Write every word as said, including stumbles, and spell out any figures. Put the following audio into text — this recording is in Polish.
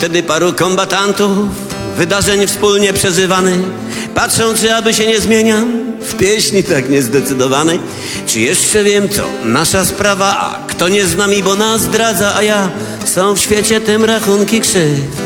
Wtedy paru kombatantów, wydarzeń wspólnie przeżywanych, patrzą, czy aby się nie zmieniam w pieśni tak niezdecydowanej. Czy jeszcze wiem co, nasza sprawa, a kto nie z nami, bo nas zdradza, a ja są w świecie tym rachunki krzyw.